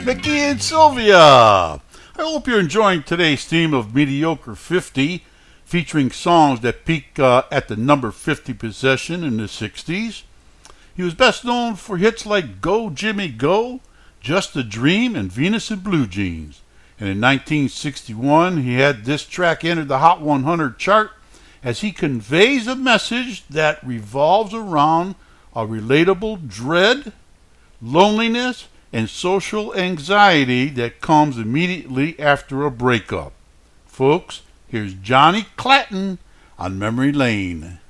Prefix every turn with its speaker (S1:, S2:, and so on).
S1: Mickey and Sylvia. I hope you're enjoying today's theme of Mediocre 50, featuring songs that peak at the number 50 position in the 60s. He was best known for hits like Go Jimmy Go, Just a Dream, and Venus in Blue Jeans. And in 1961, he had this track enter the Hot 100 chart as he conveys a message that revolves around a relatable dread, loneliness, and social anxiety that comes immediately after a breakup. Folks, here's Johnny Clatton on Memory Lane.